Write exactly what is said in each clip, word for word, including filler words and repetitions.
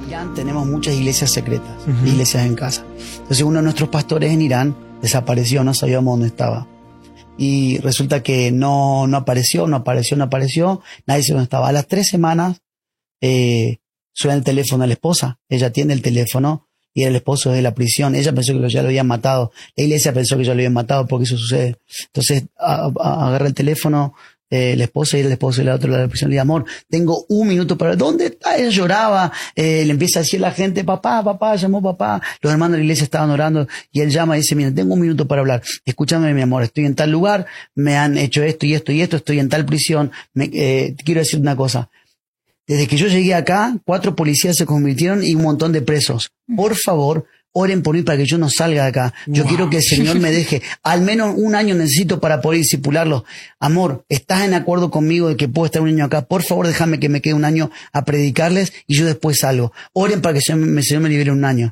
Irán tenemos muchas iglesias secretas, Uh-huh. iglesias en casa. Entonces uno de nuestros pastores en Irán desapareció, no sabíamos dónde estaba. Y resulta que no, no apareció, no apareció, no apareció, nadie sabía dónde estaba. A las tres semanas eh, suena el teléfono de la esposa, ella atiende el teléfono y era el esposo de la prisión. Ella pensó que ya lo habían matado, la iglesia pensó que ya lo habían matado porque eso sucede. Entonces a, a, agarra el teléfono, Eh, la esposa y el esposo y la otra de la prisión le dice, amor, tengo un minuto para... ¿Dónde está? Ella lloraba, eh, le empieza a decir a la gente, papá, papá, llamó papá. Los hermanos de la iglesia estaban orando y él llama y dice, mira, tengo un minuto para hablar. Escúchame, mi amor, estoy en tal lugar, me han hecho esto y esto y esto, estoy en tal prisión. Me, eh, quiero decir una cosa. Desde que yo llegué acá, cuatro policías se convirtieron y un montón de presos. Por favor, oren por mí para que yo no salga de acá. Yo wow. quiero que el Señor me deje. Al menos un año necesito para poder discipularlo. Amor, ¿estás en acuerdo conmigo de que puedo estar un año acá? Por favor, déjame que me quede un año a predicarles y yo después salgo. Oren para que el Señor me, el Señor me libere un año.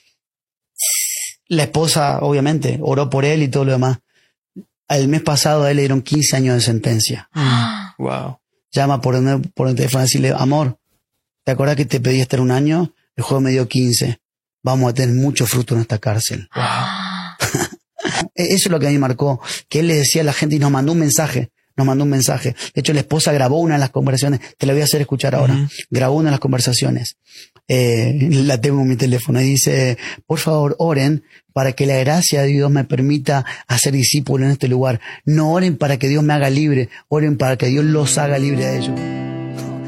La esposa, obviamente, oró por él y todo lo demás. El mes pasado a él le dieron quince años de sentencia. Mm. Wow. Llama por el, por el teléfono a decirle, amor, ¿te acuerdas que te pedí estar un año? El juez me dio quince. Vamos a tener mucho fruto en esta cárcel. Wow. Eso es lo que a mí me marcó, que él le decía a la gente y nos mandó un mensaje, nos mandó un mensaje. De hecho, la esposa grabó una de las conversaciones, te la voy a hacer escuchar ahora. Uh-huh. Grabó una de las conversaciones, eh, la tengo en mi teléfono y dice, por favor, oren para que la gracia de Dios me permita hacer discípulos en este lugar. No oren para que Dios me haga libre, oren para que Dios los haga libre a ellos.